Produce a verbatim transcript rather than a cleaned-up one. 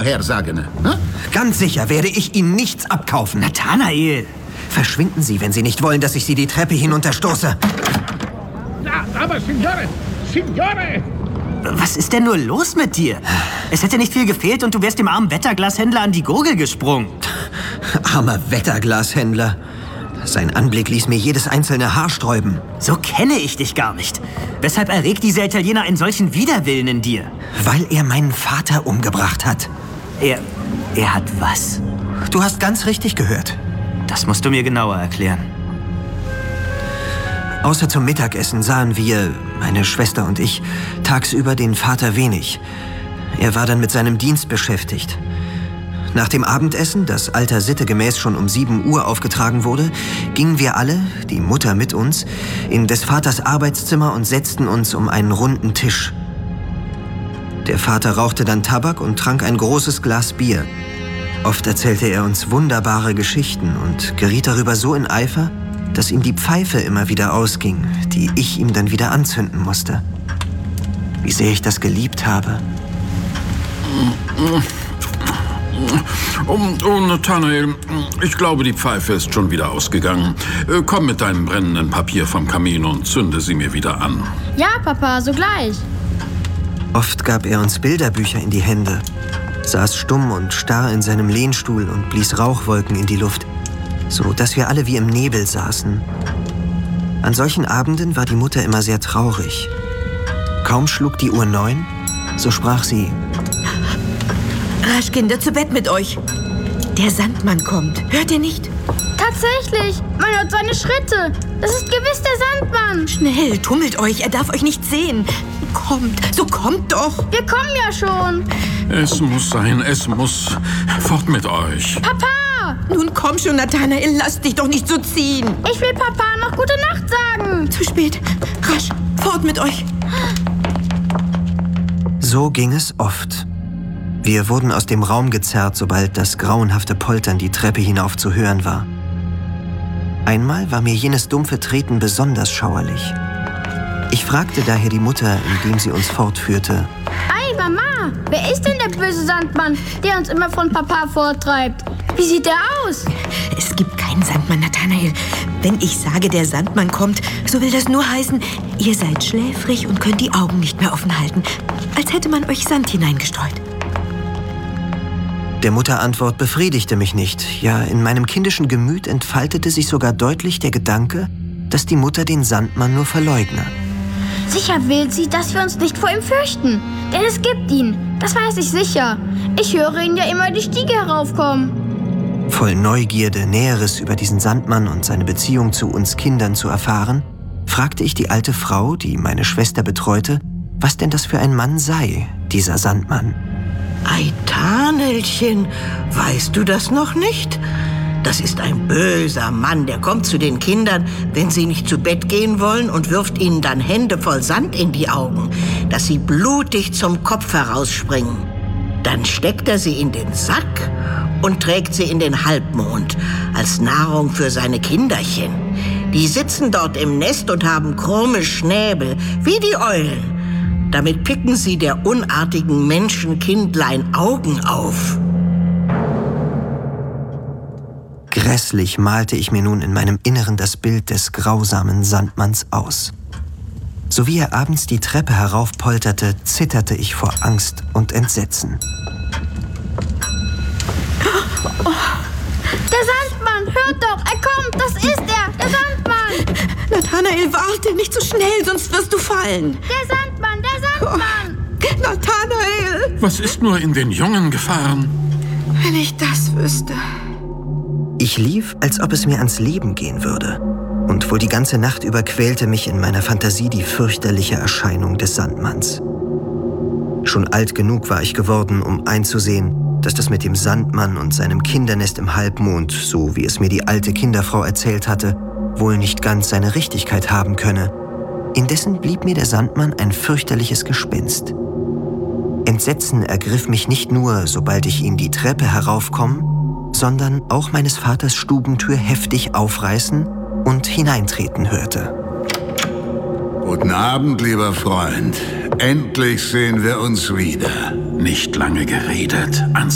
vorhersagen. Hm? Ganz sicher werde ich Ihnen nichts abkaufen. Nathanael! Verschwinden Sie, wenn Sie nicht wollen, dass ich Sie die Treppe hinunterstoße. Ja, aber Signore, Signore! Was ist denn nur los mit dir? Es hätte nicht viel gefehlt und du wärst dem armen Wetterglashändler an die Gurgel gesprungen. Armer Wetterglashändler. Sein Anblick ließ mir jedes einzelne Haar sträuben. So kenne ich dich gar nicht. Weshalb erregt dieser Italiener einen solchen Widerwillen in dir? Weil er meinen Vater umgebracht hat. Er... er hat was? Du hast ganz richtig gehört. Das musst du mir genauer erklären. Außer zum Mittagessen sahen wir, meine Schwester und ich, tagsüber den Vater wenig. Er war dann mit seinem Dienst beschäftigt. Nach dem Abendessen, das alter Sitte gemäß schon um sieben Uhr aufgetragen wurde, gingen wir alle, die Mutter mit uns, in des Vaters Arbeitszimmer und setzten uns um einen runden Tisch. Der Vater rauchte dann Tabak und trank ein großes Glas Bier. Oft erzählte er uns wunderbare Geschichten und geriet darüber so in Eifer, dass ihm die Pfeife immer wieder ausging, die ich ihm dann wieder anzünden musste. Wie sehr ich das geliebt habe. Oh, oh, Nathanael, ich glaube, die Pfeife ist schon wieder ausgegangen. Äh, komm mit deinem brennenden Papier vom Kamin und zünde sie mir wieder an. Ja, Papa, sogleich. Oft gab er uns Bilderbücher in die Hände, saß stumm und starr in seinem Lehnstuhl und blies Rauchwolken in die Luft, so dass wir alle wie im Nebel saßen. An solchen Abenden war die Mutter immer sehr traurig. Kaum schlug die Uhr neun, so sprach sie: Rasch, Kinder, zu Bett mit euch. Der Sandmann kommt. Hört ihr nicht? Tatsächlich, man hört seine Schritte. Das ist gewiss der Sandmann. Schnell, tummelt euch, er darf euch nicht sehen. Kommt, so kommt doch. Wir kommen ja schon. Es muss sein, es muss. Fort mit euch. Papa! Nun komm schon, Nathanael, lass dich doch nicht so ziehen. Ich will Papa noch gute Nacht sagen. Zu spät. Rasch, fort mit euch. So ging es oft. Wir wurden aus dem Raum gezerrt, sobald das grauenhafte Poltern die Treppe hinauf zu hören war. Einmal war mir jenes dumpfe Treten besonders schauerlich. Ich fragte daher die Mutter, indem sie uns fortführte: Ei, Mama, wer ist denn der böse Sandmann, der uns immer von Papa vortreibt? Wie sieht der aus? Es gibt keinen Sandmann, Nathanael. Wenn ich sage, der Sandmann kommt, so will das nur heißen, ihr seid schläfrig und könnt die Augen nicht mehr offen halten, als hätte man euch Sand hineingestreut. Der Mutter Antwort befriedigte mich nicht. Ja, in meinem kindischen Gemüt entfaltete sich sogar deutlich der Gedanke, dass die Mutter den Sandmann nur verleugne. Sicher will sie, dass wir uns nicht vor ihm fürchten. Denn es gibt ihn, das weiß ich sicher. Ich höre ihn ja immer die Stiege heraufkommen. Voll Neugierde, Näheres über diesen Sandmann und seine Beziehung zu uns Kindern zu erfahren, fragte ich die alte Frau, die meine Schwester betreute, was denn das für ein Mann sei, dieser Sandmann. Ei, Thanelchen, weißt du das noch nicht? Das ist ein böser Mann, der kommt zu den Kindern, wenn sie nicht zu Bett gehen wollen, und wirft ihnen dann Hände voll Sand in die Augen, dass sie blutig zum Kopf herausspringen. Dann steckt er sie in den Sack und trägt sie in den Halbmond als Nahrung für seine Kinderchen. Die sitzen dort im Nest und haben krumme Schnäbel, wie die Eulen. Damit picken sie der unartigen Menschenkindlein Augen auf. Grässlich malte ich mir nun in meinem Inneren das Bild des grausamen Sandmanns aus. So wie er abends die Treppe heraufpolterte, zitterte ich vor Angst und Entsetzen. Oh, der Sandmann, hört doch, er kommt, das ist er, der Sandmann. Nathanael, warte, nicht so schnell, sonst wirst du fallen. Der Sandmann, der Sandmann. Oh, Nathanael! Was ist nur in den Jungen gefahren? Wenn ich das wüsste. Ich lief, als ob es mir ans Leben gehen würde. Und wohl die ganze Nacht über quälte mich in meiner Fantasie die fürchterliche Erscheinung des Sandmanns. Schon alt genug war ich geworden, um einzusehen, dass das mit dem Sandmann und seinem Kindernest im Halbmond, so wie es mir die alte Kinderfrau erzählt hatte, wohl nicht ganz seine Richtigkeit haben könne. Indessen blieb mir der Sandmann ein fürchterliches Gespenst. Entsetzen ergriff mich nicht nur, sobald ich ihn die Treppe heraufkommen, sondern auch meines Vaters Stubentür heftig aufreißen und hineintreten hörte. Guten Abend, lieber Freund. Endlich sehen wir uns wieder. Nicht lange geredet. Ans